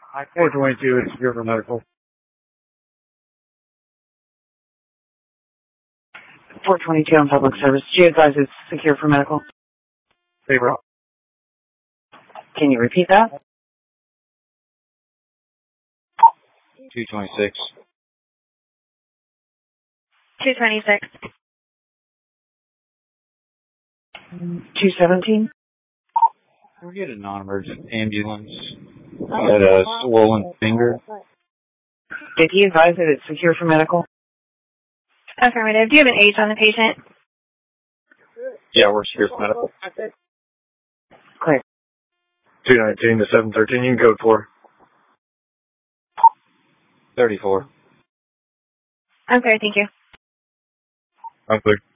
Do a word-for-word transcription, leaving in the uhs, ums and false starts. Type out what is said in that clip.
four twenty-two, it's secure for medical. four twenty-two on public service. Do you advise it's secure for medical? Favor. Can you repeat that? two twenty-six. two twenty-six. two seventeen? Can we get a non-emergent ambulance? Had a swollen finger. Did he advise that it's secure for medical? Affirmative. Do you have an age on the patient? Yeah, we're secure for medical. Clear. two nineteen to seven thirteen, you can code four. thirty-four. I'm clear, thank you. I'm clear.